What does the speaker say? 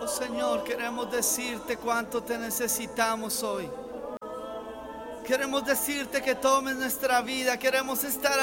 Oh Señor, queremos decirte cuánto te necesitamos hoy. Queremos decirte que tomes nuestra vida. Queremos estar